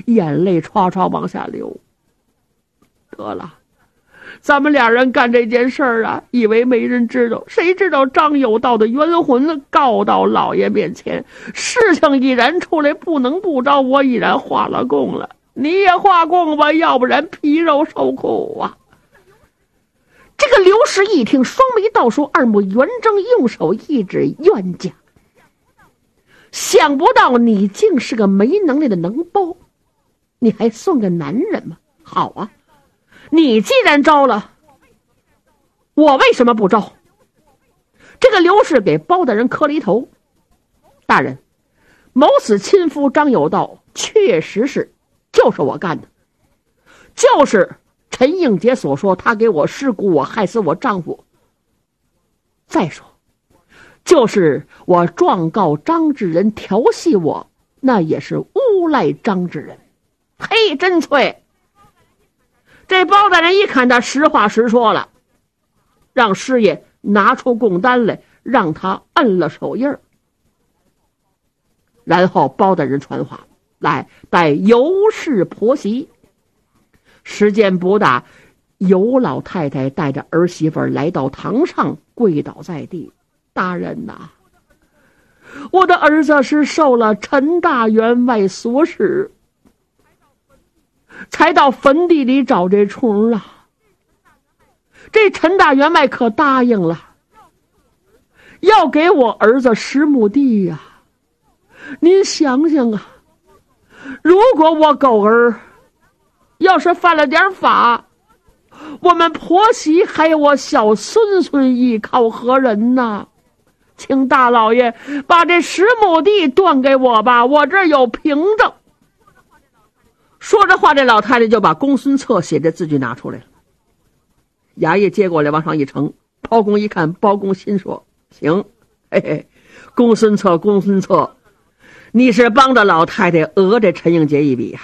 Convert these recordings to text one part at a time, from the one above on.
眼泪唰唰往下流。得了，咱们俩人干这件事儿啊，以为没人知道，谁知道张有道的冤魂告到老爷面前，事情已然出来，不能不招，我已然画了供了，你也画供吧，要不然皮肉受苦啊。这个刘氏一听，双眉倒竖，二目圆睁，用手一指冤家，想不到你竟是个没能力的能包，你还算个男人吗？好啊，你既然招了，我为什么不招？这个刘氏给包大人磕了一头，大人，谋死亲夫张有道确实就是我干的，就是陈应杰所说，他给我尸骨，我害死我丈夫。再说，就是我状告张志仁调戏我，那也是诬赖张志仁。嘿，真脆！这包大人一看他实话实说了，让师爷拿出供单来，让他摁了手印儿。然后包大人传话来，待尤氏婆媳。时间不大，尤老太太带着儿媳妇来到堂上，跪倒在地。大人呐，我的儿子是受了陈大员外所使，才到坟地里找这虫啊。这陈大员外可答应了，要给我儿子10亩地呀。您想想啊，如果我狗儿要是犯了点法，我们婆媳还有我小孙孙依靠何人呢？请大老爷把这10亩地断给我吧，我这儿有凭证。说着话，这老太太就把公孙策写的字据拿出来了。衙役接过来往上一呈，包公一看，包公心说：行，嘿嘿，公孙策，你是帮着老太太讹这陈应杰一笔呀。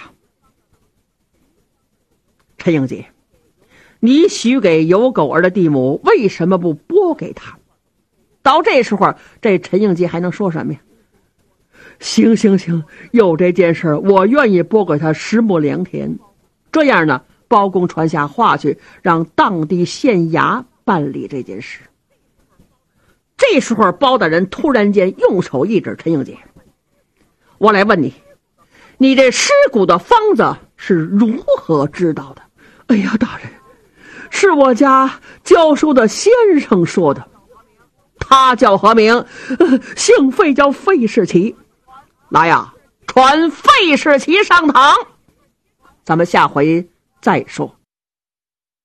陈应杰，你许给有狗儿的地亩，为什么不拨给他？到这时候，这陈应杰还能说什么呀？行，有这件事我愿意拨给他10亩良田。这样呢，包公传下话去，让当地县衙办理这件事。这时候，包大人突然间用手一指陈应杰：我来问你，你这尸骨的方子是如何知道的？哎呀，大人，是我家教书的先生说的。他叫何名？姓费，叫费世奇。来呀，传费世奇上堂，咱们下回再说。